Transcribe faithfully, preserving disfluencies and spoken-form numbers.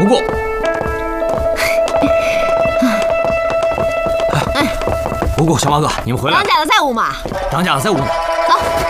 不过。哎，不过小马哥，你们回来。 当家的债务嘛。 当家的债务。 走。